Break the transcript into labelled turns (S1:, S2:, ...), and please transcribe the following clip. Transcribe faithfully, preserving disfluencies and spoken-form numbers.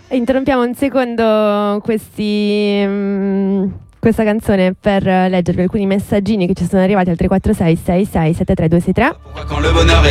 S1: Interrompiamo un secondo questi, um, questa canzone per leggervi alcuni messaggini che ci sono arrivati al tre quattro sei sei sei sette tre due sei tre.